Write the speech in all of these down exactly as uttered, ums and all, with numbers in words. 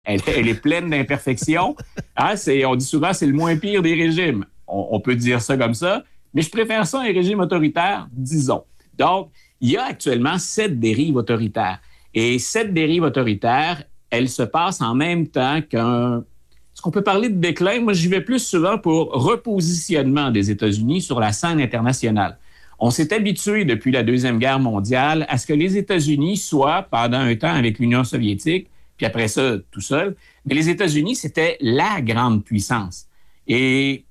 Elle, elle est pleine d'imperfections. Hein, c'est, on dit souvent c'est le moins pire des régimes. On, on peut dire ça comme ça, mais je préfère ça à un régime autoritaire, disons. Donc, il y a actuellement sept dérives autoritaires. Et cette dérive autoritaire, elle se passe en même temps qu'un... Est-ce qu'on peut parler de déclin? Moi, j'y vais plus souvent pour repositionnement des États-Unis sur la scène internationale. On s'est habitué depuis la Deuxième Guerre mondiale à ce que les États-Unis soient, pendant un temps avec l'Union soviétique, puis après ça, tout seul, mais les États-Unis, c'était la grande puissance. Et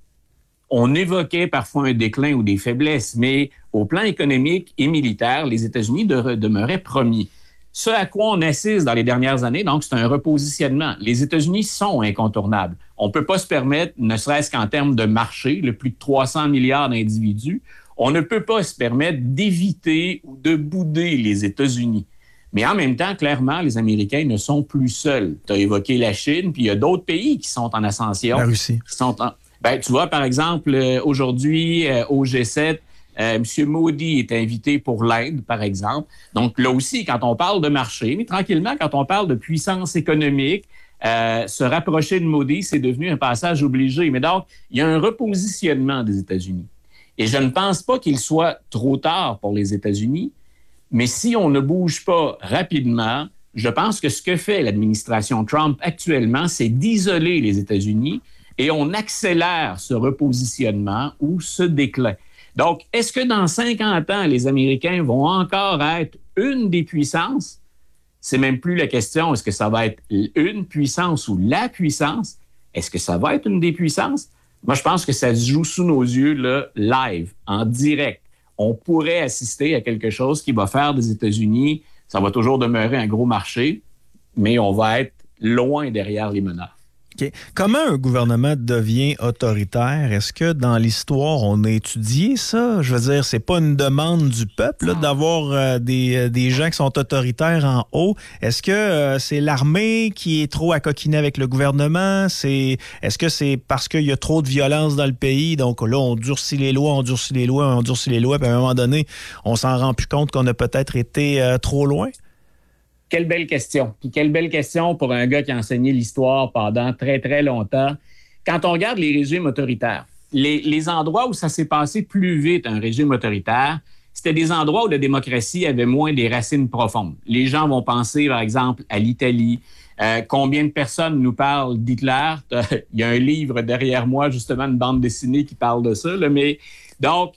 on évoquait parfois un déclin ou des faiblesses, mais au plan économique et militaire, les États-Unis de- demeuraient premiers. Ce à quoi on assiste dans les dernières années, donc, c'est un repositionnement. Les États-Unis sont incontournables. On ne peut pas se permettre, ne serait-ce qu'en termes de marché, le plus de trois cents milliards d'individus, on ne peut pas se permettre d'éviter ou de bouder les États-Unis. Mais en même temps, clairement, les Américains ne sont plus seuls. Tu as évoqué la Chine, puis il y a d'autres pays qui sont en ascension. La Russie. Qui sont en... Ben, tu vois, par exemple, euh, aujourd'hui, euh, au G sept, euh, M. Modi est invité pour l'Inde, par exemple. Donc, là aussi, quand on parle de marché, mais tranquillement, quand on parle de puissance économique, euh, se rapprocher de Modi, c'est devenu un passage obligé. Mais donc, il y a un repositionnement des États-Unis. Et je ne pense pas qu'il soit trop tard pour les États-Unis, mais si on ne bouge pas rapidement, je pense que ce que fait l'administration Trump actuellement, c'est d'isoler les États-Unis et on accélère ce repositionnement ou ce déclin. Donc, est-ce que dans cinquante ans, les Américains vont encore être une des puissances? C'est même plus la question, est-ce que ça va être une puissance ou la puissance? Est-ce que ça va être une des puissances? Moi, je pense que ça se joue sous nos yeux, là, live, en direct. On pourrait assister à quelque chose qui va faire des États-Unis, ça va toujours demeurer un gros marché, mais on va être loin derrière les menaces. Okay. Comment un gouvernement devient autoritaire? Est-ce que dans l'histoire, on a étudié ça? Je veux dire, c'est pas une demande du peuple là, d'avoir euh, des, des gens qui sont autoritaires en haut. Est-ce que euh, c'est l'armée qui est trop à coquiner avec le gouvernement? C'est, est-ce que c'est parce qu'il y a trop de violence dans le pays? Donc là, on durcit les lois, on durcit les lois, on durcit les lois, puis à un moment donné, on s'en rend plus compte qu'on a peut-être été euh, trop loin? Quelle belle question. Puis quelle belle question pour un gars qui a enseigné l'histoire pendant très, très longtemps. Quand on regarde les régimes autoritaires, les, les endroits où ça s'est passé plus vite, un régime autoritaire, c'était des endroits où la démocratie avait moins des racines profondes. Les gens vont penser, par exemple, à l'Italie. Euh, combien de personnes nous parlent d'Hitler? Il y a un livre derrière moi, justement, une bande dessinée qui parle de ça. Là, mais donc,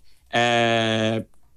euh,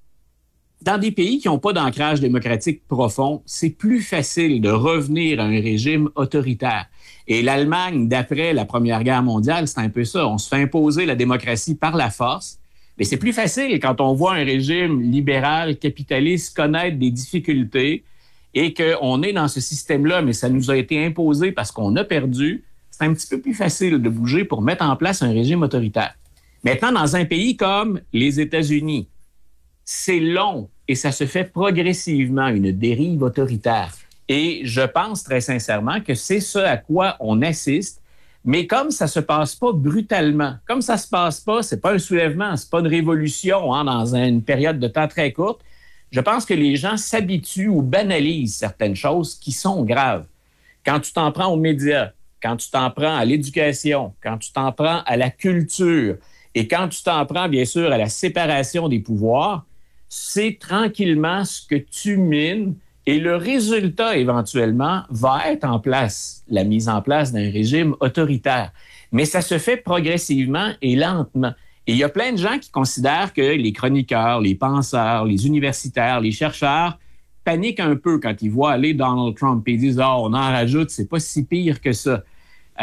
dans des pays qui n'ont pas d'ancrage démocratique profond, c'est plus facile de revenir à un régime autoritaire. Et l'Allemagne, d'après la Première Guerre mondiale, c'est un peu ça. On se fait imposer la démocratie par la force. Mais c'est plus facile quand on voit un régime libéral, capitaliste connaître des difficultés et qu'on est dans ce système-là, mais ça nous a été imposé parce qu'on a perdu. C'est un petit peu plus facile de bouger pour mettre en place un régime autoritaire. Maintenant, dans un pays comme les États-Unis, c'est long et ça se fait progressivement, une dérive autoritaire. Et je pense très sincèrement que c'est ce à quoi on assiste, mais comme ça se passe pas brutalement, comme ça se passe pas, c'est pas un soulèvement, c'est pas une révolution hein, dans une période de temps très courte, je pense que les gens s'habituent ou banalisent certaines choses qui sont graves. Quand tu t'en prends aux médias, quand tu t'en prends à l'éducation, quand tu t'en prends à la culture et quand tu t'en prends, bien sûr, à la séparation des pouvoirs, c'est tranquillement ce que tu mines et le résultat, éventuellement, va être en place, la mise en place d'un régime autoritaire. Mais ça se fait progressivement et lentement. Et il y a plein de gens qui considèrent que les chroniqueurs, les penseurs, les universitaires, les chercheurs paniquent un peu quand ils voient aller Donald Trump et ils disent « Ah, oh, on en rajoute, c'est pas si pire que ça. Euh, »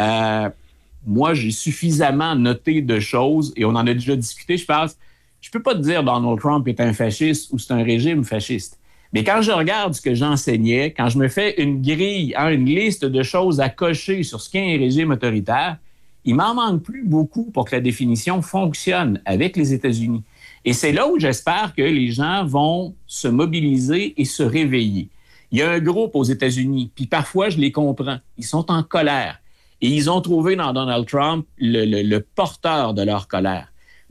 Moi, j'ai suffisamment noté de choses et on en a déjà discuté, je pense. Je peux pas te dire Donald Trump est un fasciste ou c'est un régime fasciste. Mais quand je regarde ce que j'enseignais, quand je me fais une grille, hein, une liste de choses à cocher sur ce qu'est un régime autoritaire, il m'en manque plus beaucoup pour que la définition fonctionne avec les États-Unis. Et c'est là où j'espère que les gens vont se mobiliser et se réveiller. Il y a un groupe aux États-Unis, puis parfois je les comprends, ils sont en colère. Et ils ont trouvé dans Donald Trump le, le, le porteur de leur colère.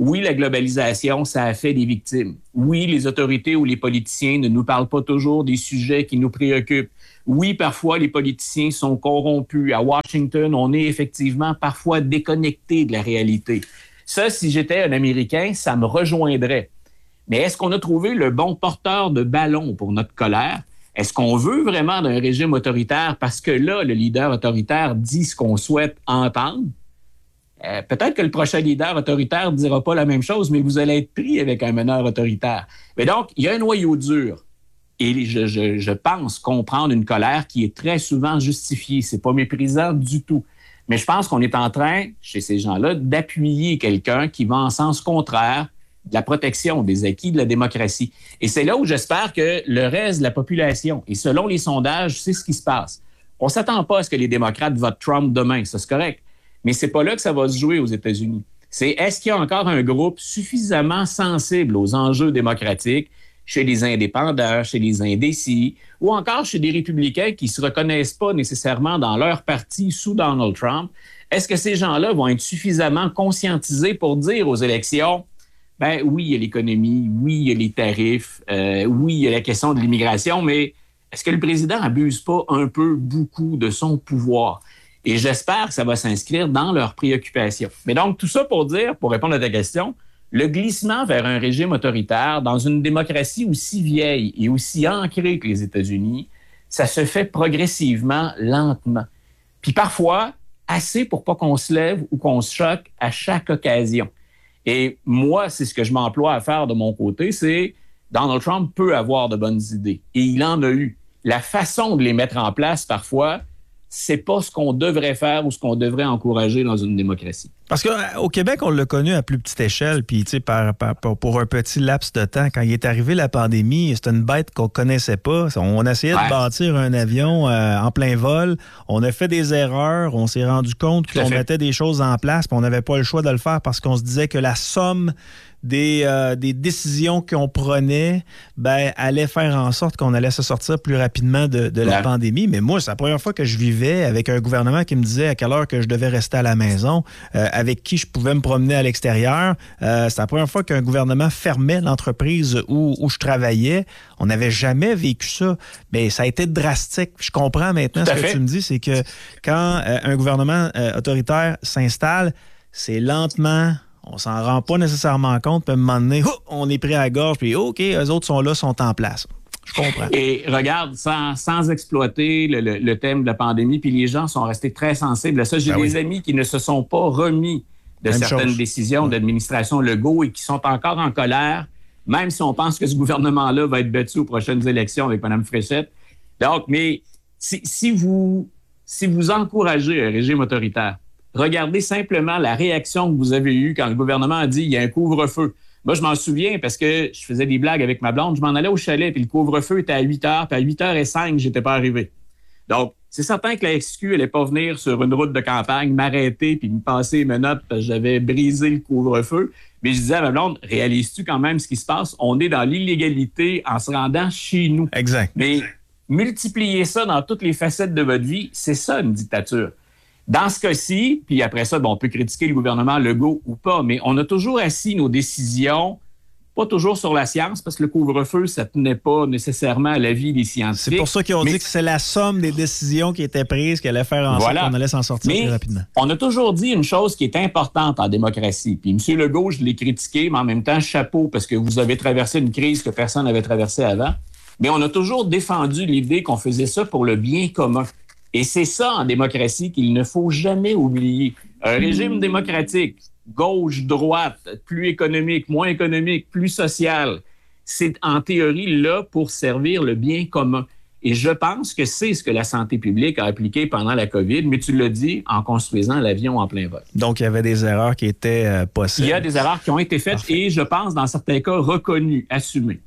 Oui, la globalisation, ça a fait des victimes. Oui, les autorités ou les politiciens ne nous parlent pas toujours des sujets qui nous préoccupent. Oui, parfois, les politiciens sont corrompus. À Washington, on est effectivement parfois déconnecté de la réalité. Ça, si j'étais un Américain, ça me rejoindrait. Mais est-ce qu'on a trouvé le bon porteur de ballon pour notre colère? Est-ce qu'on veut vraiment d'un régime autoritaire parce que là, le leader autoritaire dit ce qu'on souhaite entendre? Euh, peut-être que le prochain leader autoritaire ne dira pas la même chose, mais vous allez être pris avec un meneur autoritaire. Mais donc, il y a un noyau dur. Et je, je, je pense comprendre une colère qui est très souvent justifiée. C'est pas méprisant du tout. Mais je pense qu'on est en train, chez ces gens-là, d'appuyer quelqu'un qui va en sens contraire de la protection des acquis de la démocratie. Et c'est là où j'espère que le reste de la population, et selon les sondages, c'est ce qui se passe. On ne s'attend pas à ce que les démocrates votent Trump demain, ça c'est correct. Mais c'est pas là que ça va se jouer aux États-Unis. C'est est-ce qu'il y a encore un groupe suffisamment sensible aux enjeux démocratiques chez les indépendants, chez les indécis, ou encore chez des républicains qui ne se reconnaissent pas nécessairement dans leur parti sous Donald Trump? Est-ce que ces gens-là vont être suffisamment conscientisés pour dire aux élections, ben oui, il y a l'économie, oui, il y a les tarifs, euh, oui, il y a la question de l'immigration, mais est-ce que le président n'abuse pas un peu beaucoup de son pouvoir? Et j'espère que ça va s'inscrire dans leurs préoccupations. Mais donc, tout ça pour dire, pour répondre à ta question, le glissement vers un régime autoritaire dans une démocratie aussi vieille et aussi ancrée que les États-Unis, ça se fait progressivement, lentement. Puis parfois, assez pour pas qu'on se lève ou qu'on se choque à chaque occasion. Et moi, c'est ce que je m'emploie à faire de mon côté, c'est Donald Trump peut avoir de bonnes idées. Et il en a eu. La façon de les mettre en place, parfois, c'est pas ce qu'on devrait faire ou ce qu'on devrait encourager dans une démocratie. Parce qu'au Québec, on l'a connu à plus petite échelle, puis tu sais, par, par, pour un petit laps de temps. Quand il est arrivé la pandémie, c'était une bête qu'on connaissait pas. On essayait ouais. de bâtir un avion euh, en plein vol. On a fait des erreurs. On s'est rendu compte qu'on mettait des choses en place, puis on n'avait pas le choix de le faire parce qu'on se disait que la somme Des, euh, des décisions qu'on prenait ben, allait faire en sorte qu'on allait se sortir plus rapidement de, de la ouais. pandémie. Mais moi, c'est la première fois que je vivais avec un gouvernement qui me disait à quelle heure que je devais rester à la maison, euh, avec qui je pouvais me promener à l'extérieur. Euh, c'est la première fois qu'un gouvernement fermait l'entreprise où, où je travaillais. On n'avait jamais vécu ça. Mais ça a été drastique. Je comprends maintenant ce que fait. tu me dis, c'est que quand euh, un gouvernement euh, autoritaire s'installe, c'est lentement... On s'en rend pas nécessairement compte, puis à un moment donné, oh, on est pris à la gorge, puis OK, eux autres sont là, sont en place. Je comprends. Et regarde, sans, sans exploiter le, le, le thème de la pandémie, puis les gens sont restés très sensibles à ça. J'ai ben des oui. amis qui ne se sont pas remis de Même certaines chose. décisions ouais. d'administration Legault et qui sont encore en colère, même si on pense que ce gouvernement-là va être battu aux prochaines élections avec Mme Fréchette. Donc, mais si, si, vous, si vous encouragez un régime autoritaire, regardez simplement la réaction que vous avez eue quand le gouvernement a dit « il y a un couvre-feu ». Moi, je m'en souviens parce que je faisais des blagues avec ma blonde. Je m'en allais au chalet, puis le couvre-feu était à huit heures, puis à huit heures cinq, j'étais pas arrivé. Donc, c'est certain que la X Q n'allait pas venir sur une route de campagne, m'arrêter, puis me passer mes notes parce que j'avais brisé le couvre-feu. Mais je disais à ma blonde, réalises-tu quand même ce qui se passe? On est dans l'illégalité en se rendant chez nous. Exact. Mais multiplier ça dans toutes les facettes de votre vie, c'est ça une dictature. Dans ce cas-ci, puis après ça, bon, on peut critiquer le gouvernement Legault ou pas, mais on a toujours assis nos décisions, pas toujours sur la science, parce que le couvre-feu, ça tenait pas nécessairement à l'avis des scientifiques. C'est pour ça qu'ils ont mais... dit que c'est la somme des décisions qui étaient prises qui allait faire en voilà. sorte qu'on allait s'en sortir mais plus rapidement. On a toujours dit une chose qui est importante en démocratie. Puis M. Legault, je l'ai critiqué, mais en même temps, chapeau, parce que vous avez traversé une crise que personne n'avait traversée avant. Mais on a toujours défendu l'idée qu'on faisait ça pour le bien commun. Et c'est ça, en démocratie, qu'il ne faut jamais oublier. Un régime démocratique, gauche, droite, plus économique, moins économique, plus social, c'est en théorie là pour servir le bien commun. Et je pense que c'est ce que la santé publique a appliqué pendant la COVID, mais tu l'as dit, en construisant l'avion en plein vol. Donc, il y avait des erreurs qui étaient euh, possibles. Il y a des erreurs qui ont été faites Parfait. Et je pense, dans certains cas, reconnues, assumées.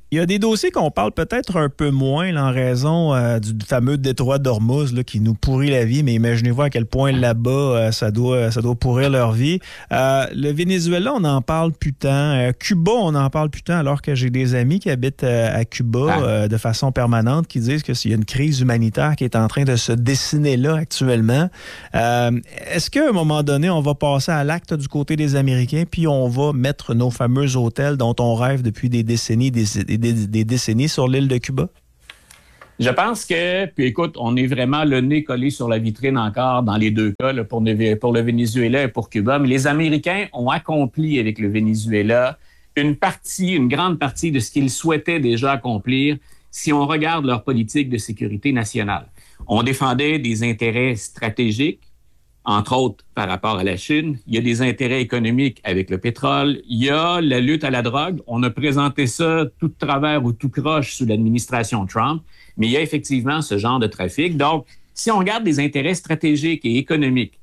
Il y a des dossiers qu'on parle peut-être un peu moins là, en raison euh, du fameux détroit d'Ormuz là, qui nous pourrit la vie, mais imaginez-vous à quel point là-bas, euh, ça doit ça doit pourrir leur vie. Euh, le Venezuela, on en parle plus tant. Euh, Cuba, on en parle plus tant, alors que j'ai des amis qui habitent euh, à Cuba euh, de façon permanente qui disent que s'il y a une crise humanitaire qui est en train de se dessiner là actuellement. Euh, est-ce qu'à un moment donné, on va passer à l'acte du côté des Américains, puis on va mettre nos fameux hôtels dont on rêve depuis des décennies, des, des Des, des décennies sur l'île de Cuba? Je pense que, puis écoute, on est vraiment le nez collé sur la vitrine encore dans les deux cas, là, pour, le, pour le Venezuela et pour Cuba, mais les Américains ont accompli avec le Venezuela une partie, une grande partie de ce qu'ils souhaitaient déjà accomplir si on regarde leur politique de sécurité nationale. On défendait des intérêts stratégiques, entre autres par rapport à la Chine. Il y a des intérêts économiques avec le pétrole. Il y a la lutte à la drogue. On a présenté ça tout de travers ou tout croche sous l'administration Trump, mais il y a effectivement ce genre de trafic. Donc, si on regarde les intérêts stratégiques et économiques,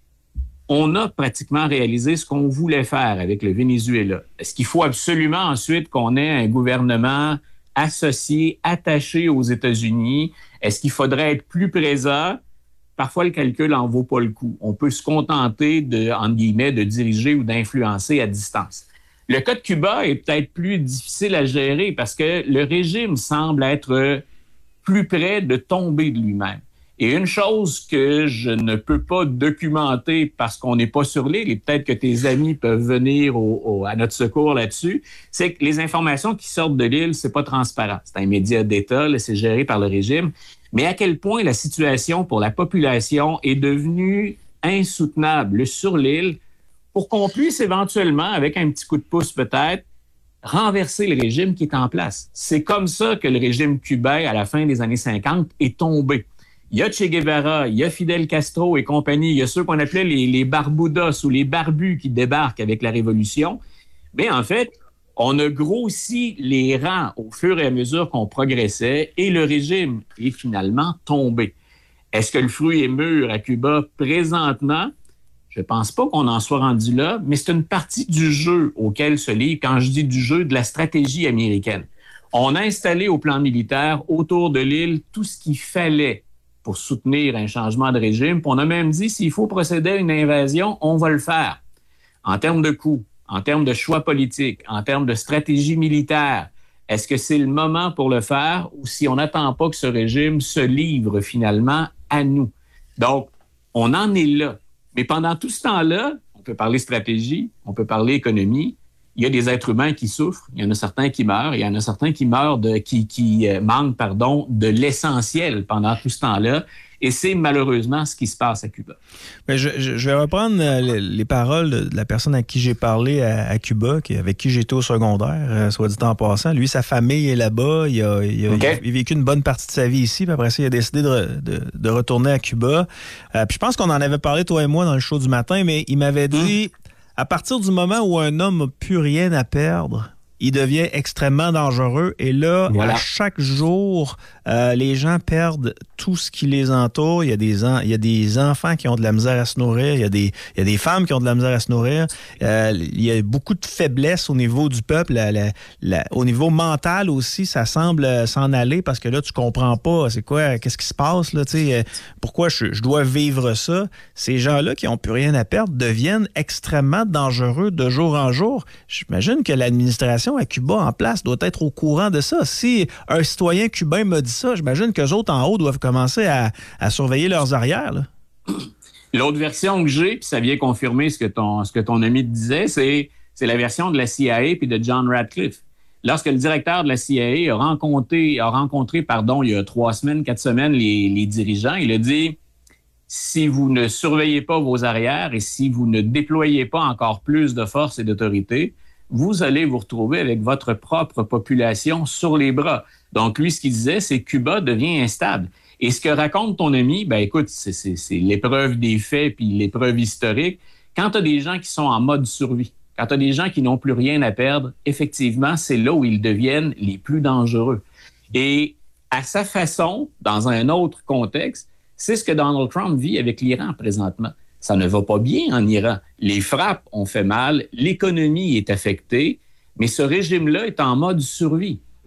on a pratiquement réalisé ce qu'on voulait faire avec le Venezuela. Est-ce qu'il faut absolument ensuite qu'on ait un gouvernement associé, attaché aux États-Unis? Est-ce qu'il faudrait être plus présent? Parfois, le calcul en vaut pas le coup. On peut se contenter de, entre guillemets, de diriger ou d'influencer à distance. Le cas de Cuba est peut-être plus difficile à gérer parce que le régime semble être plus près de tomber de lui-même. Et une chose que je ne peux pas documenter parce qu'on n'est pas sur l'île, et peut-être que tes amis peuvent venir au, au, à notre secours là-dessus, c'est que les informations qui sortent de l'île, c'est pas transparent. C'est un média d'État, là, c'est géré par le régime. Mais à quel point la situation pour la population est devenue insoutenable sur l'île pour qu'on puisse éventuellement, avec un petit coup de pouce peut-être, renverser le régime qui est en place. C'est comme ça que le régime cubain, à la fin des années cinquante, est tombé. Il y a Che Guevara, il y a Fidel Castro et compagnie, il y a ceux qu'on appelait les, les barboudos ou les barbus qui débarquent avec la Révolution. Mais en fait, on a grossi les rangs au fur et à mesure qu'on progressait et le régime est finalement tombé. Est-ce que le fruit est mûr à Cuba présentement? Je pense pas qu'on en soit rendu là, mais c'est une partie du jeu auquel se livre, quand je dis du jeu, de la stratégie américaine. On a installé au plan militaire autour de l'île tout ce qu'il fallait pour soutenir un changement de régime. Puis on a même dit, s'il faut procéder à une invasion, on va le faire. En termes de coûts, en termes de choix politiques, en termes de stratégie militaire, est-ce que c'est le moment pour le faire ou si on n'attend pas que ce régime se livre finalement à nous? Donc, on en est là. Mais pendant tout ce temps-là, on peut parler stratégie, on peut parler économie. Il y a des êtres humains qui souffrent, il y en a certains qui meurent, il y en a certains qui meurent de, qui, qui euh, manquent, pardon, de l'essentiel pendant tout ce temps-là. Et c'est malheureusement ce qui se passe à Cuba. Bien, je, je, je vais reprendre les, les paroles de la personne à qui j'ai parlé à, à Cuba, qui, avec qui j'étais au secondaire, euh, soit dit en passant. Lui, sa famille est là-bas. Il a, il, a, okay. il a vécu une bonne partie de sa vie ici. Puis après ça, il a décidé de, de, de retourner à Cuba. Euh, puis je pense qu'on en avait parlé, toi et moi, dans le show du matin, mais il m'avait dit, mmh. à partir du moment où un homme n'a plus rien à perdre, il devient extrêmement dangereux. Et là, voilà. à chaque jour, euh, les gens perdent tout ce qui les entoure. Il y a des, en, il y a des enfants qui ont de la misère à se nourrir. Il y a des, il y a des femmes qui ont de la misère à se nourrir. Euh, il y a beaucoup de faiblesse au niveau du peuple. La, la, la, au niveau mental aussi, ça semble s'en aller parce que là, tu comprends pas c'est quoi, qu'est-ce qui se passe, là, tu sais, pourquoi je, je dois vivre ça. Ces gens-là qui n'ont plus rien à perdre deviennent extrêmement dangereux de jour en jour. J'imagine que l'administration à Cuba en place doit être au courant de ça. Si un citoyen cubain me dit ça, j'imagine qu'eux autres en haut doivent commencer à, à surveiller leurs arrières. Là. L'autre version que j'ai, puis ça vient confirmer ce que ton, ce que ton ami te disait, c'est, c'est la version de la C I A puis de John Radcliffe. Lorsque le directeur de la C I A a rencontré, a rencontré pardon, il y a trois semaines, quatre semaines, les, les dirigeants, il a dit « Si vous ne surveillez pas vos arrières et si vous ne déployez pas encore plus de force et d'autorité, vous allez vous retrouver avec votre propre population sur les bras. » Donc, lui, ce qu'il disait, c'est que Cuba devient instable. Et ce que raconte ton ami, ben écoute, c'est, c'est, c'est l'épreuve des faits puis l'épreuve historique. Quand tu as des gens qui sont en mode survie, quand tu as des gens qui n'ont plus rien à perdre, effectivement, c'est là où ils deviennent les plus dangereux. Et à sa façon, dans un autre contexte, c'est ce que Donald Trump vit avec l'Iran présentement. Ça ne va pas bien en Iran. Les frappes ont fait mal, l'économie est affectée, mais ce régime-là est en mode survie.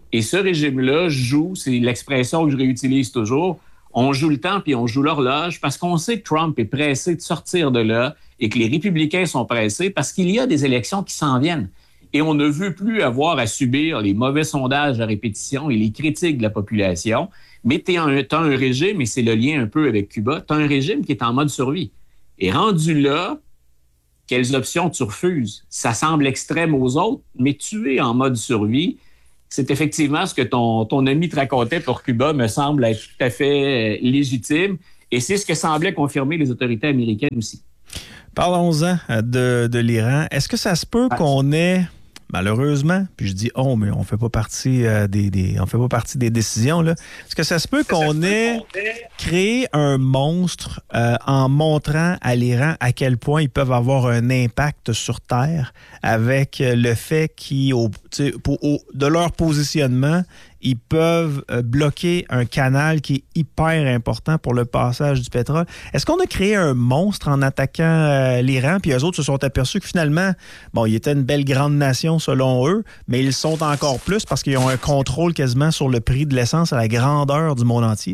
Et ce régime-là joue, c'est l'expression que je réutilise toujours, on joue le temps puis on joue l'horloge parce qu'on sait que Trump est pressé de sortir de là et que les républicains sont pressés parce qu'il y a des élections qui s'en viennent. Et on ne veut plus avoir à subir les mauvais sondages à répétition et les critiques de la population. Mais tu as un, t'as un régime, et c'est le lien un peu avec Cuba, tu as un régime qui est en mode survie. Et rendu là, quelles options tu refuses? Ça semble extrême aux autres, mais tu es en mode survie. C'est effectivement ce que ton, ton ami te racontait pour Cuba me semble être tout à fait légitime. Et c'est ce que semblaient confirmer les autorités américaines aussi. Parlons-en de, de l'Iran. Est-ce que ça se peut qu'on ait, malheureusement, puis je dis « oh », mais on fait pas partie euh, des, des, on fait pas partie des décisions, là. Est-ce que ça se peut qu'on ait créé un monstre euh, en montrant à l'Iran à quel point ils peuvent avoir un impact sur Terre avec le fait qu'ils, au, pour, au, de leur positionnement, ils peuvent bloquer un canal qui est hyper important pour le passage du pétrole. Est-ce qu'on a créé un monstre en attaquant euh, l'Iran, puis eux autres se sont aperçus que finalement, bon, ils étaient une belle grande nation selon eux, mais ils sont encore plus parce qu'ils ont un contrôle quasiment sur le prix de l'essence à la grandeur du monde entier?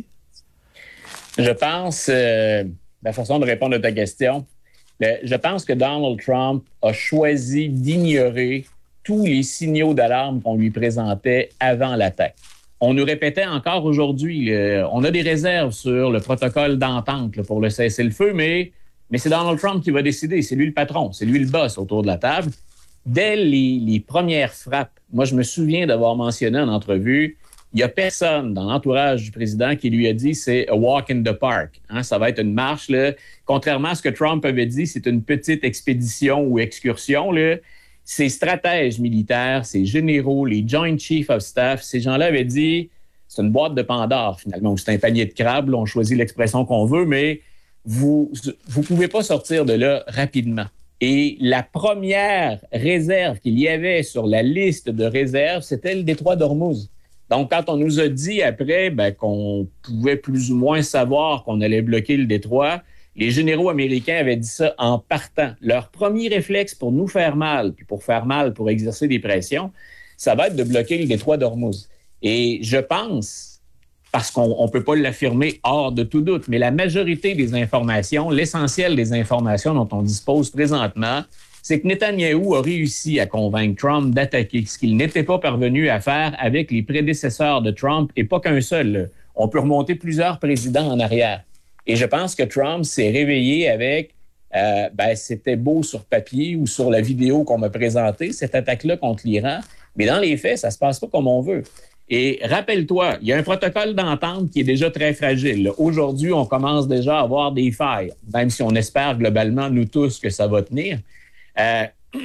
Je pense, euh, la façon de répondre à ta question, le, je pense que Donald Trump a choisi d'ignorer tous les signaux d'alarme qu'on lui présentait avant l'attaque. On nous répétait encore aujourd'hui, euh, on a des réserves sur le protocole d'entente là, pour le cessez-le-feu, mais, mais c'est Donald Trump qui va décider. C'est lui le patron, c'est lui le boss autour de la table. Dès les, les premières frappes, moi, je me souviens d'avoir mentionné en entrevue, il n'y a personne dans l'entourage du président qui lui a dit c'est « a walk in the park hein, ». Ça va être une marche. Là. Contrairement à ce que Trump avait dit, c'est une petite expédition ou excursion. Là. Ces stratèges militaires, ces généraux, les Joint Chiefs of Staff, ces gens-là avaient dit c'est une boîte de Pandore, finalement, ou c'est un panier de crabes, là, on choisit l'expression qu'on veut, mais vous ne pouvez pas sortir de là rapidement. Et la première réserve qu'il y avait sur la liste de réserves, c'était le détroit d'Ormuz. Donc, quand on nous a dit après ben, qu'on pouvait plus ou moins savoir qu'on allait bloquer le détroit, les généraux américains avaient dit ça en partant. Leur premier réflexe pour nous faire mal, puis pour faire mal, pour exercer des pressions, ça va être de bloquer le détroit d'Ormuz. Et je pense, parce qu'on ne peut pas l'affirmer hors de tout doute, mais la majorité des informations, l'essentiel des informations dont on dispose présentement, c'est que Netanyahou a réussi à convaincre Trump d'attaquer, ce qu'il n'était pas parvenu à faire avec les prédécesseurs de Trump, et pas qu'un seul. On peut remonter plusieurs présidents en arrière. Et je pense que Trump s'est réveillé avec euh, ben, c'était beau sur papier ou sur la vidéo qu'on m'a présentée, cette attaque-là contre l'Iran, mais dans les faits, ça ne se passe pas comme on veut. Et rappelle-toi, il y a un protocole d'entente qui est déjà très fragile. Aujourd'hui, on commence déjà à avoir des failles, même si on espère globalement, nous tous, que ça va tenir. Euh,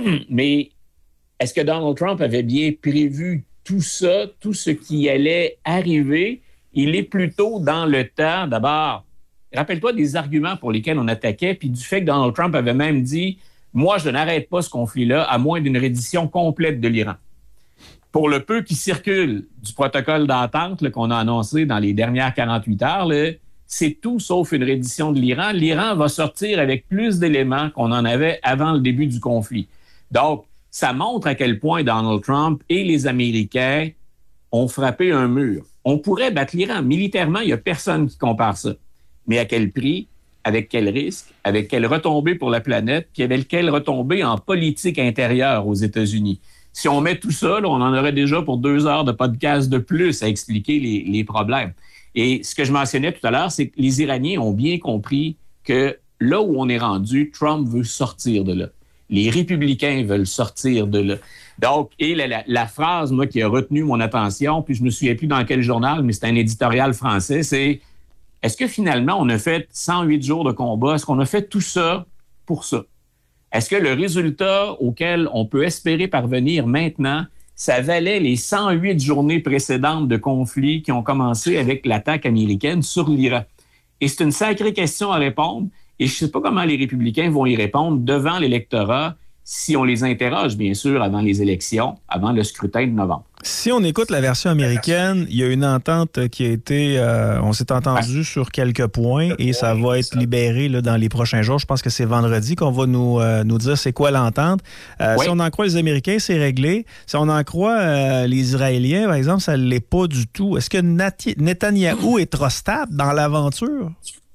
mais est-ce que Donald Trump avait bien prévu tout ça, tout ce qui allait arriver? Il est plutôt dans le temps, d'abord. Rappelle-toi des arguments pour lesquels on attaquait, puis du fait que Donald Trump avait même dit « Moi, je n'arrête pas ce conflit-là à moins d'une reddition complète de l'Iran. » Pour le peu qui circule du protocole d'entente là, qu'on a annoncé dans les dernières quarante-huit heures, là, c'est tout sauf une reddition de l'Iran. L'Iran va sortir avec plus d'éléments qu'on en avait avant le début du conflit. Donc, ça montre à quel point Donald Trump et les Américains ont frappé un mur. On pourrait battre l'Iran. Militairement, il n'y a personne qui compare ça. Mais à quel prix, avec quel risque, avec quelle retombée pour la planète, puis avec quelle retombée en politique intérieure aux États-Unis. Si on met tout ça, là, on en aurait déjà pour deux heures de podcast de plus à expliquer les, les problèmes. Et ce que je mentionnais tout à l'heure, c'est que les Iraniens ont bien compris que là où on est rendu, Trump veut sortir de là. Les républicains veulent sortir de là. Donc, et la, la, la phrase, moi, qui a retenu mon attention, puis je me souviens plus dans quel journal, mais c'est un éditorial français, c'est est-ce que finalement, on a fait cent huit jours de combat? Est-ce qu'on a fait tout ça pour ça? Est-ce que le résultat auquel on peut espérer parvenir maintenant, ça valait les cent huit journées précédentes de conflit qui ont commencé avec l'attaque américaine sur l'Iran? Et c'est une sacrée question à répondre. Et je ne sais pas comment les républicains vont y répondre devant l'électorat si on les interroge, bien sûr, avant les élections, avant le scrutin de novembre. Si on écoute la version américaine, il y a une entente qui a été... Euh, on s'est entendu ouais. sur quelques points et ça va être libéré là, dans les prochains jours. Je pense que c'est vendredi qu'on va nous, euh, nous dire c'est quoi l'entente. Euh, oui. Si on en croit les Américains, c'est réglé. Si on en croit euh, les Israéliens, par exemple, ça ne l'est pas du tout. Est-ce que Nati- Netanyahou est trop stable dans l'aventure?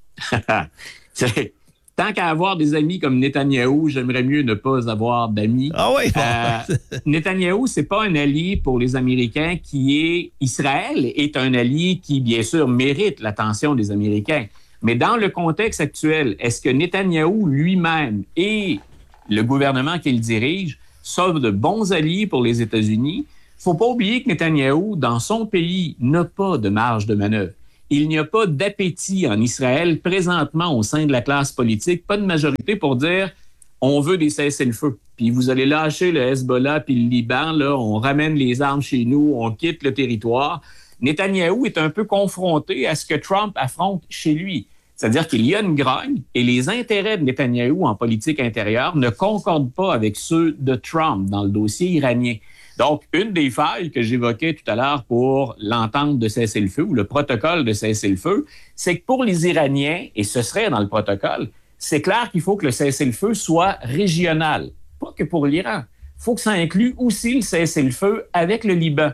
c'est... Tant qu'à avoir des amis comme Netanyahou, j'aimerais mieux ne pas avoir d'amis. Ah oui, bon. euh, Netanyahou, c'est pas un allié pour les Américains qui est... Israël est un allié qui, bien sûr, mérite l'attention des Américains. Mais dans le contexte actuel, est-ce que Netanyahou lui-même et le gouvernement qu'il dirige sont de bons alliés pour les États-Unis? Faut pas oublier que Netanyahou, dans son pays, n'a pas de marge de manœuvre. Il n'y a pas d'appétit en Israël présentement au sein de la classe politique, pas de majorité pour dire on veut des cessez-le-feu. Puis vous allez lâcher le Hezbollah puis le Liban, là, on ramène les armes chez nous, on quitte le territoire. Netanyahou est un peu confronté à ce que Trump affronte chez lui. C'est-à-dire qu'il y a une grogne et les intérêts de Netanyahou en politique intérieure ne concordent pas avec ceux de Trump dans le dossier iranien. Donc, une des failles que j'évoquais tout à l'heure pour l'entente de cessez-le-feu ou le protocole de cessez-le-feu, c'est que pour les Iraniens, et ce serait dans le protocole, c'est clair qu'il faut que le cessez-le-feu soit régional, pas que pour l'Iran. Il faut que ça inclue aussi le cessez-le-feu avec le Liban.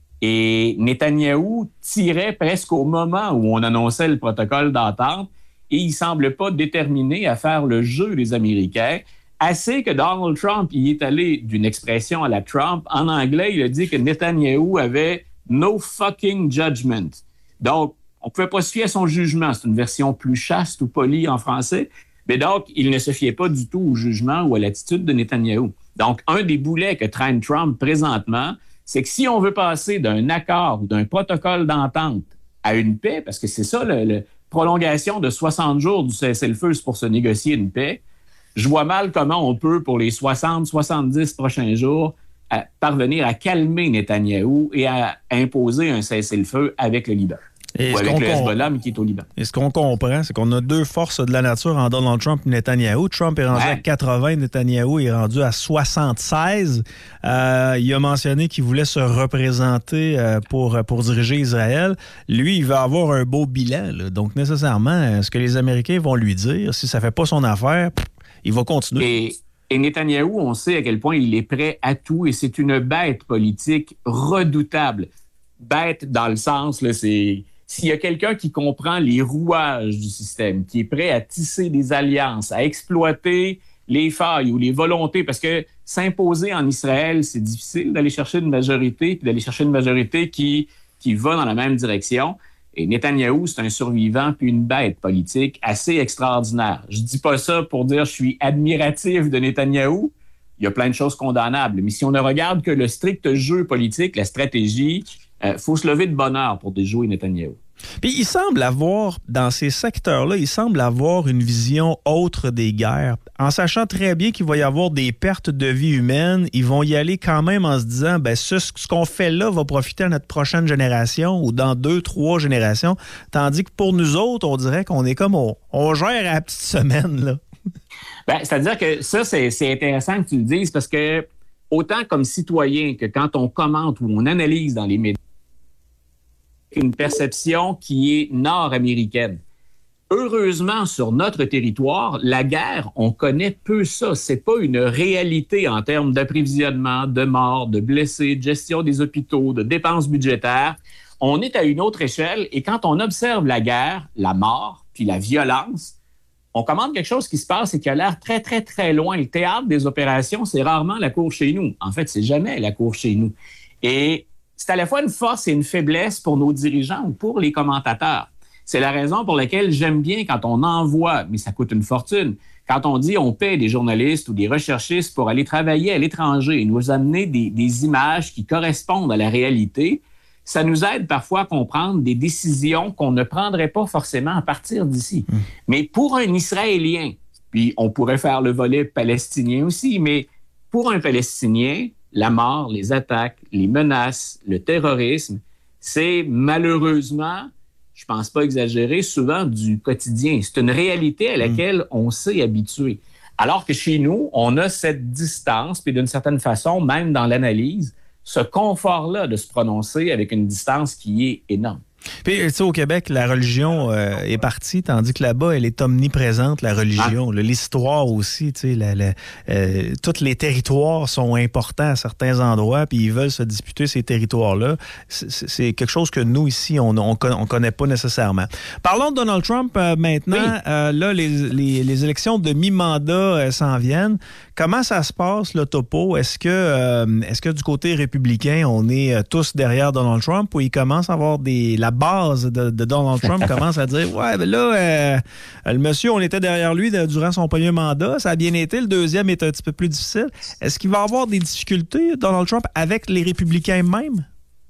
Et Netanyahou tirait presque au moment où on annonçait le protocole d'entente et il ne semble pas déterminé à faire le jeu des Américains. Assez que Donald Trump y est allé d'une expression à la Trump. En anglais, il a dit que Netanyahou avait « no fucking judgment ». Donc, on ne pouvait pas se fier à son jugement. C'est une version plus chaste ou polie en français. Mais donc, il ne se fiait pas du tout au jugement ou à l'attitude de Netanyahou. Donc, un des boulets que traîne Trump présentement, c'est que si on veut passer d'un accord ou d'un protocole d'entente à une paix, parce que c'est ça, la prolongation de soixante jours du cessez-le-feu, c'est pour se négocier une paix, je vois mal comment on peut, pour les soixante, soixante-dix prochains jours, à parvenir à calmer Netanyahou et à imposer un cessez-le-feu avec le Liban. Et ou avec le Hezbollah, mais qui est au Liban. Et ce qu'on comprend, c'est qu'on a deux forces de la nature en Donald Trump et Netanyahou. Trump est rendu ouais. à quatre-vingts, Netanyahou est rendu à soixante-seize. Euh, il a mentionné qu'il voulait se représenter euh, pour, pour diriger Israël. Lui, il va avoir un beau bilan. Là. Donc, nécessairement, ce que les Américains vont lui dire, si ça ne fait pas son affaire, pff, il va continuer. Et, et Netanyahou, on sait à quel point il est prêt à tout et c'est une bête politique redoutable. Bête dans le sens, là, c'est... S'il y a quelqu'un qui comprend les rouages du système, qui est prêt à tisser des alliances, à exploiter les failles ou les volontés, parce que s'imposer en Israël, c'est difficile d'aller chercher une majorité, puis d'aller chercher une majorité qui, qui va dans la même direction. Et Netanyahou, c'est un survivant puis une bête politique assez extraordinaire. Je dis pas ça pour dire je suis admiratif de Netanyahou. Il y a plein de choses condamnables. Mais si on ne regarde que le strict jeu politique, la stratégie, il euh, faut se lever de bonne heure pour déjouer Netanyahou. Puis il semble avoir, dans ces secteurs-là, il semble avoir une vision autre des guerres. En sachant très bien qu'il va y avoir des pertes de vie humaines, ils vont y aller quand même en se disant, ben ce, ce qu'on fait là va profiter à notre prochaine génération ou dans deux, trois générations. Tandis que pour nous autres, on dirait qu'on est comme, on, on gère à la petite semaine, là. Ben, c'est-à-dire que ça, c'est, c'est intéressant que tu le dises parce que autant comme citoyen que quand on commente ou on analyse dans les médias, une perception qui est nord-américaine. Heureusement, sur notre territoire, la guerre, on connaît peu ça. C'est pas une réalité en termes d'approvisionnement, de morts, de blessés, de gestion des hôpitaux, de dépenses budgétaires. On est à une autre échelle et quand on observe la guerre, la mort, puis la violence, on commande quelque chose qui se passe et qui a l'air très, très, très loin. Le théâtre des opérations, c'est rarement la cour chez nous. En fait, c'est jamais la cour chez nous. Et c'est à la fois une force et une faiblesse pour nos dirigeants ou pour les commentateurs. C'est la raison pour laquelle j'aime bien quand on envoie, mais ça coûte une fortune, quand on dit on paie des journalistes ou des recherchistes pour aller travailler à l'étranger et nous amener des, des images qui correspondent à la réalité, ça nous aide parfois à comprendre des décisions qu'on ne prendrait pas forcément à partir d'ici. Mmh. Mais pour un Israélien, puis on pourrait faire le volet palestinien aussi, mais pour un Palestinien, la mort, les attaques, les menaces, le terrorisme, c'est malheureusement, je pense pas exagérer, souvent du quotidien. C'est une réalité à laquelle mmh. on s'est habitué. Alors que chez nous, on a cette distance, puis d'une certaine façon, même dans l'analyse, ce confort-là de se prononcer avec une distance qui est énorme. Puis, tu sais, au Québec, la religion euh, est partie, tandis que là-bas, elle est omniprésente, la religion. Ah. L'histoire aussi, tu sais, la, la, euh, tous les territoires sont importants à certains endroits, puis ils veulent se disputer ces territoires-là. C'est, c'est quelque chose que nous, ici, on ne on connaît pas nécessairement. Parlons de Donald Trump euh, maintenant. Oui. Euh, là, les, les, les élections de mi-mandat euh, s'en viennent. Comment ça se passe, le topo? Est-ce que, euh, est-ce que du côté républicain, on est euh, tous derrière Donald Trump, ou il commence à avoir des... La base de, de Donald Trump commence à dire « Ouais, ben là, euh, le monsieur, on était derrière lui de, durant son premier mandat. Ça a bien été. Le deuxième est un petit peu plus difficile. » Est-ce qu'il va avoir des difficultés, Donald Trump, avec les républicains même?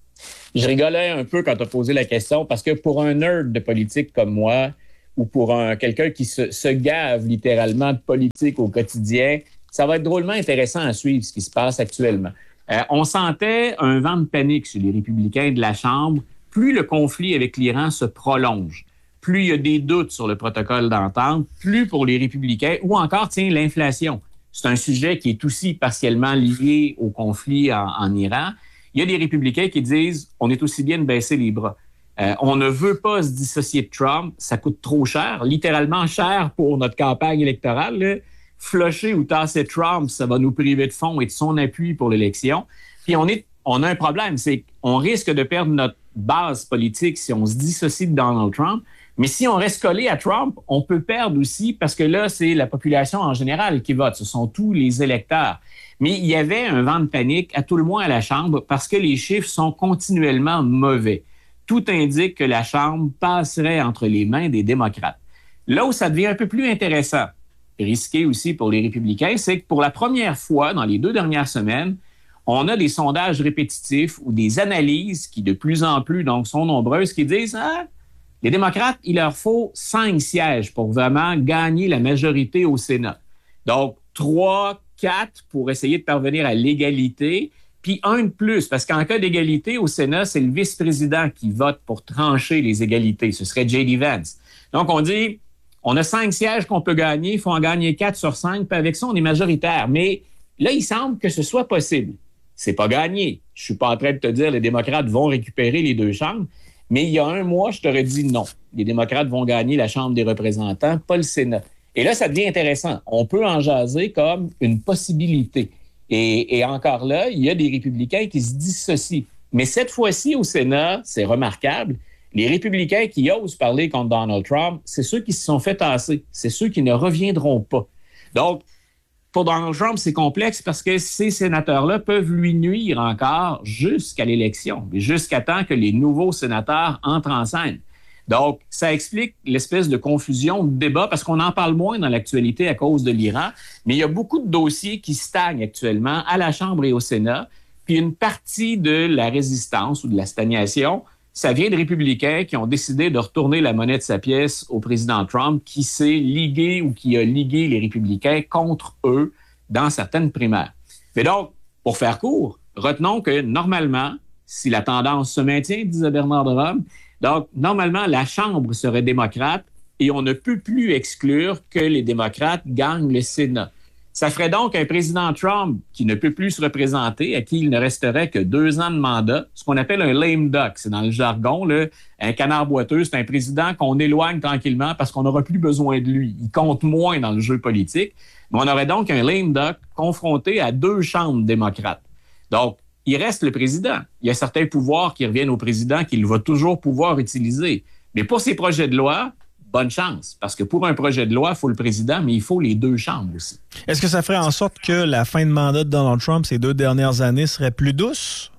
Je rigolais un peu quand tu as posé la question parce que pour un nerd de politique comme moi ou pour un, quelqu'un qui se, se gave littéralement de politique au quotidien, ça va être drôlement intéressant à suivre ce qui se passe actuellement. Euh, on sentait un vent de panique sur les républicains de la Chambre. Plus le conflit avec l'Iran se prolonge, plus il y a des doutes sur le protocole d'entente, plus pour les républicains, ou encore, tiens, l'inflation. C'est un sujet qui est aussi partiellement lié au conflit en, en Iran. Il y a des républicains qui disent on est aussi bien de baisser les bras. Euh, on ne veut pas se dissocier de Trump, ça coûte trop cher, littéralement cher pour notre campagne électorale. Là. Flusher ou tasser Trump, ça va nous priver de fonds et de son appui pour l'élection. Puis on est on a un problème, c'est qu'on risque de perdre notre base politique si on se dissocie de Donald Trump. Mais si on reste collé à Trump, on peut perdre aussi parce que là, c'est la population en général qui vote. Ce sont tous les électeurs. Mais il y avait un vent de panique, à tout le moins à la Chambre, parce que les chiffres sont continuellement mauvais. Tout indique que la Chambre passerait entre les mains des démocrates. Là où ça devient un peu plus intéressant, risqué aussi pour les républicains, c'est que pour la première fois dans les deux dernières semaines, on a des sondages répétitifs ou des analyses qui, de plus en plus, donc, sont nombreuses, qui disent ah, les démocrates, il leur faut cinq sièges pour vraiment gagner la majorité au Sénat. Donc, trois, quatre pour essayer de parvenir à l'égalité, puis un de plus, parce qu'en cas d'égalité au Sénat, c'est le vice-président qui vote pour trancher les égalités. Ce serait J D Vance. Donc, on dit, on a cinq sièges qu'on peut gagner, il faut en gagner quatre sur cinq, puis avec ça, on est majoritaire. Mais là, il semble que ce soit possible. C'est pas gagné. Je suis pas en train de te dire les démocrates vont récupérer les deux chambres, mais il y a un mois, je t'aurais dit non. Les démocrates vont gagner la Chambre des représentants, pas le Sénat. Et là, ça devient intéressant. On peut en jaser comme une possibilité. Et, et encore là, il y a des républicains qui se dissocient. Mais cette fois-ci, au Sénat, c'est remarquable, les républicains qui osent parler contre Donald Trump, c'est ceux qui se sont fait tasser. C'est ceux qui ne reviendront pas. Donc, pour Donald Trump, c'est complexe parce que ces sénateurs-là peuvent lui nuire encore jusqu'à l'élection, jusqu'à temps que les nouveaux sénateurs entrent en scène. Donc, ça explique l'espèce de confusion, de débat, parce qu'on en parle moins dans l'actualité à cause de l'Iran, mais il y a beaucoup de dossiers qui stagnent actuellement à la Chambre et au Sénat, puis une partie de la résistance ou de la stagnation, ça vient de républicains qui ont décidé de retourner la monnaie de sa pièce au président Trump, qui s'est ligué ou qui a ligué les républicains contre eux dans certaines primaires. Mais donc, pour faire court, retenons que normalement, si la tendance se maintient, disait Bernard de Rome, donc normalement, la Chambre serait démocrate et on ne peut plus exclure que les démocrates gagnent le Sénat. Ça ferait donc un président Trump qui ne peut plus se représenter, à qui il ne resterait que deux ans de mandat, ce qu'on appelle un lame duck. C'est dans le jargon, là, un canard boiteux. C'est un président qu'on éloigne tranquillement parce qu'on n'aura plus besoin de lui. Il compte moins dans le jeu politique. Mais on aurait donc un lame duck confronté à deux chambres démocrates. Donc, il reste le président. Il y a certains pouvoirs qui reviennent au président qu'il va toujours pouvoir utiliser. Mais pour ces projets de loi, bonne chance, parce que pour un projet de loi, il faut le président, mais il faut les deux chambres aussi. Est-ce que ça ferait en sorte que la fin de mandat de Donald Trump ces deux dernières années serait plus douce?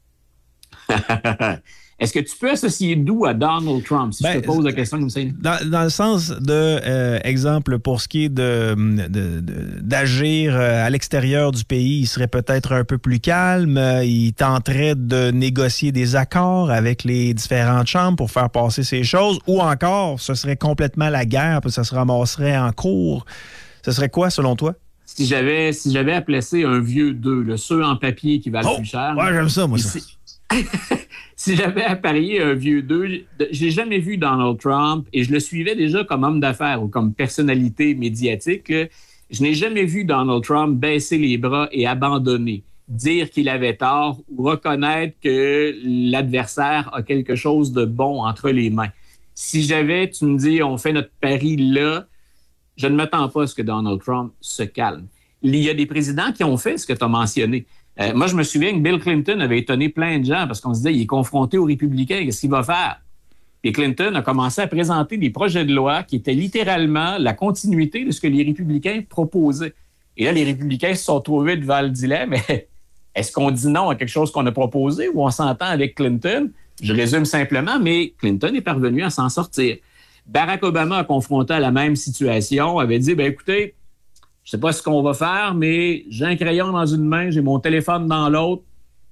Est-ce que tu peux associer doux à Donald Trump, si ben, je te pose la question comme ça? Dans, dans le sens de, euh, exemple, pour ce qui est de, de, de, d'agir à l'extérieur du pays, il serait peut-être un peu plus calme, il tenterait de négocier des accords avec les différentes chambres pour faire passer ces choses, ou encore, ce serait complètement la guerre, puis ça se ramasserait en cours. Ce serait quoi, selon toi? Si j'avais, si j'avais à placer un vieux deux, le ceux en papier qui valent oh, plus cher... Ouais, j'aime ça, moi, ça. Si j'avais à parier un vieux deux, j'ai jamais vu Donald Trump et je le suivais déjà comme homme d'affaires ou comme personnalité médiatique. Là. Je n'ai jamais vu Donald Trump baisser les bras et abandonner, dire qu'il avait tort ou reconnaître que l'adversaire a quelque chose de bon entre les mains. Si j'avais, tu me dis, on fait notre pari là, je ne m'attends pas à ce que Donald Trump se calme. Il y a des présidents qui ont fait ce que tu as mentionné. Euh, moi, je me souviens que Bill Clinton avait étonné plein de gens parce qu'on se disait, il est confronté aux républicains, qu'est-ce qu'il va faire? Et Clinton a commencé à présenter des projets de loi qui étaient littéralement la continuité de ce que les républicains proposaient. Et là, les républicains se sont trouvés devant le dilemme. Est-ce qu'on dit non à quelque chose qu'on a proposé ou on s'entend avec Clinton? Je résume simplement, mais Clinton est parvenu à s'en sortir. Barack Obama a confronté à la même situation, avait dit, ben écoutez, je ne sais pas ce qu'on va faire, mais j'ai un crayon dans une main, j'ai mon téléphone dans l'autre.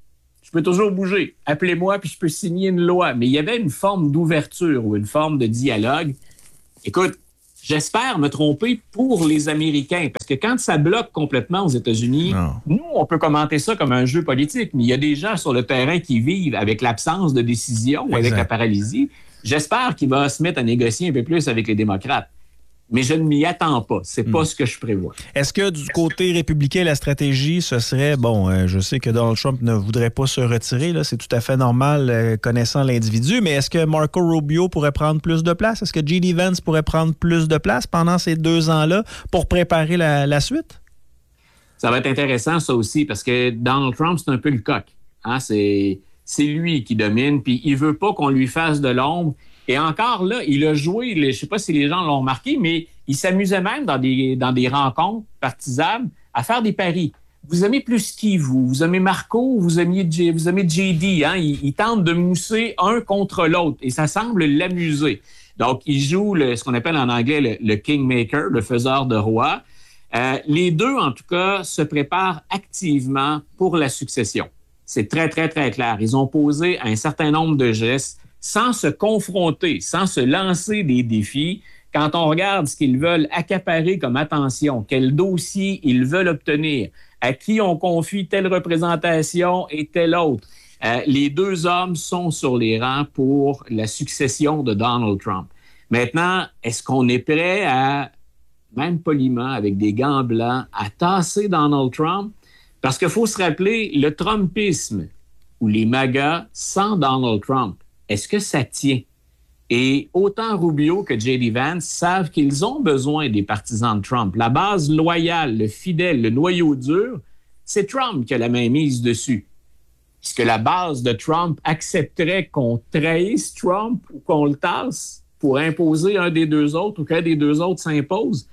Je peux toujours bouger. Appelez-moi, puis je peux signer une loi. Mais il y avait une forme d'ouverture ou une forme de dialogue. Écoute, j'espère me tromper pour les Américains, parce que quand ça bloque complètement aux États-Unis, non. Nous, on peut commenter ça comme un jeu politique, mais il y a des gens sur le terrain qui vivent avec l'absence de décision ou avec la paralysie. J'espère qu'il va se mettre à négocier un peu plus avec les démocrates. Mais je ne m'y attends pas. C'est pas hmm. ce que je prévois. Est-ce que du côté républicain, la stratégie, ce serait, bon, euh, je sais que Donald Trump ne voudrait pas se retirer, là, c'est tout à fait normal euh, connaissant l'individu, mais est-ce que Marco Rubio pourrait prendre plus de place? Est-ce que J D Vance pourrait prendre plus de place pendant ces deux ans-là pour préparer la, la suite? Ça va être intéressant, ça aussi, parce que Donald Trump, c'est un peu le coq. Hein? C'est, c'est lui qui domine, puis il veut pas qu'on lui fasse de l'ombre. Et encore là, il a joué, je ne sais pas si les gens l'ont remarqué, mais il s'amusait même dans des, dans des rencontres partisanes à faire des paris. Vous aimez plus qui, vous? Vous aimez Marco ou vous aimez, J, vous aimez J D? Hein? Il, il tente de mousser un contre l'autre et ça semble l'amuser. Donc, il joue le, ce qu'on appelle en anglais le, le kingmaker, le faiseur de roi. Euh, les deux, en tout cas, se préparent activement pour la succession. C'est très, très, très clair. Ils ont posé un certain nombre de gestes sans se confronter, sans se lancer des défis. Quand on regarde ce qu'ils veulent accaparer comme attention, quel dossier ils veulent obtenir, à qui on confie telle représentation et telle autre, euh, les deux hommes sont sur les rangs pour la succession de Donald Trump. Maintenant, est-ce qu'on est prêt à, même poliment, avec des gants blancs, à tasser Donald Trump? Parce qu'il faut se rappeler, le Trumpisme ou les MAGA sans Donald Trump, est-ce que ça tient? Et autant Rubio que J D Vance savent qu'ils ont besoin des partisans de Trump. La base loyale, le fidèle, le noyau dur, c'est Trump qui a la main mise dessus. Est-ce que la base de Trump accepterait qu'on trahisse Trump ou qu'on le tasse pour imposer un des deux autres ou qu'un des deux autres s'impose?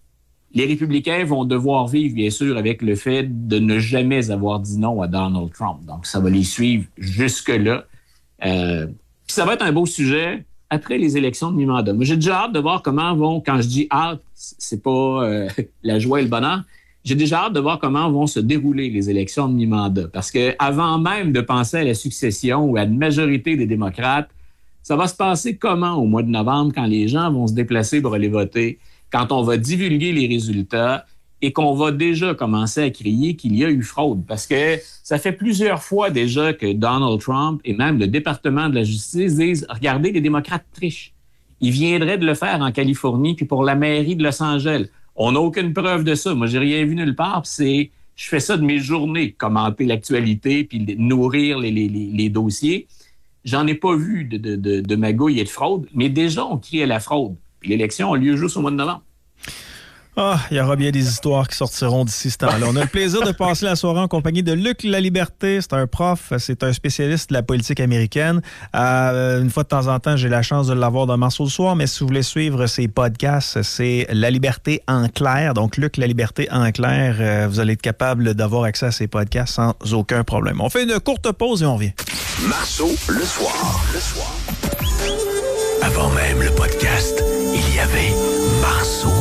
Les républicains vont devoir vivre, bien sûr, avec le fait de ne jamais avoir dit non à Donald Trump. Donc, ça va les suivre jusque-là. Euh, Puis ça va être un beau sujet après les élections de mi-mandat. Moi, j'ai déjà hâte de voir comment vont, quand je dis hâte, c'est pas euh, la joie et le bonheur, j'ai déjà hâte de voir comment vont se dérouler les élections de mi-mandat. Parce que avant même de penser à la succession ou à une majorité des démocrates, ça va se passer comment au mois de novembre quand les gens vont se déplacer pour aller voter, quand on va divulguer les résultats et qu'on va déjà commencer à crier qu'il y a eu fraude. Parce que ça fait plusieurs fois déjà que Donald Trump et même le département de la justice disent « Regardez, les démocrates trichent. » Ils viendraient de le faire en Californie puis pour la mairie de Los Angeles. On n'a aucune preuve de ça. Moi, j'ai rien vu nulle part. Puis c'est, je fais ça de mes journées, commenter l'actualité puis nourrir les, les, les, les dossiers. J'en ai pas vu de, de, de, de magouille et de fraude, mais déjà, on crie à la fraude. Puis l'élection a lieu juste au mois de novembre. Ah, il y aura bien des histoires qui sortiront d'ici ce temps-là. On a le plaisir de passer la soirée en compagnie de Luc Laliberté. C'est un prof, c'est un spécialiste de la politique américaine. Euh, une fois de temps en temps, j'ai la chance de l'avoir dans Marceau le soir, mais si vous voulez suivre ses podcasts, c'est La Liberté en clair. Donc, Luc Laliberté en clair, euh, vous allez être capable d'avoir accès à ses podcasts sans aucun problème. On fait une courte pause et on revient. Marceau le soir. Le soir. Avant même le podcast, il y avait Marceau